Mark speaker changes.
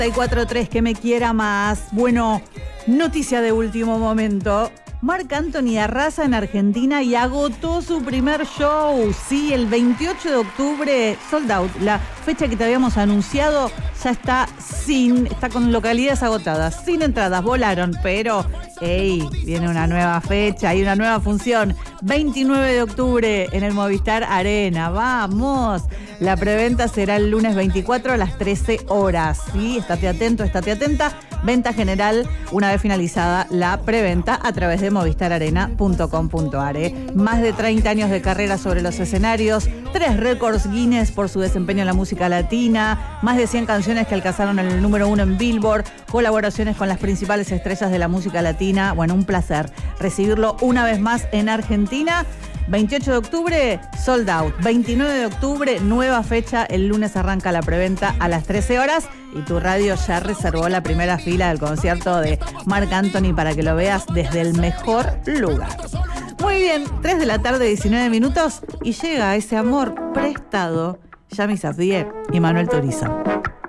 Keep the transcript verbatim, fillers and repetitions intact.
Speaker 1: y cuatro tres, que me quiera más. Bueno, noticia de último momento. Marc Anthony arrasa en Argentina y agotó su primer show. Sí, el veintiocho de octubre, sold out. La fecha que te habíamos anunciado ya está sin, está con localidades agotadas, sin entradas, volaron, pero hey, viene una nueva fecha y una nueva función. veintinueve de octubre en el Movistar Arena. ¡Vamos! La preventa será el lunes veinticuatro a las trece horas. ¿Sí? Estate atento, estate atenta. Venta general una vez finalizada la preventa a través de movistar arena punto com punto a r. Más de treinta años de carrera sobre los escenarios, tres récords Guinness por su desempeño en la música latina, más de cien canciones que alcanzaron el número uno en Billboard, colaboraciones con las principales estrellas de la música latina. Bueno, un placer recibirlo una vez más en Argentina. veintiocho de octubre, sold out. veintinueve de octubre, nueva fecha. El lunes arranca la preventa a las trece horas. Y tu radio ya reservó la primera fila del concierto de Marc Anthony para que lo veas desde el mejor lugar. Muy bien, tres de la tarde, diecinueve minutos. Y llega ese amor prestado, Yami Safdie y Manuel Turizo.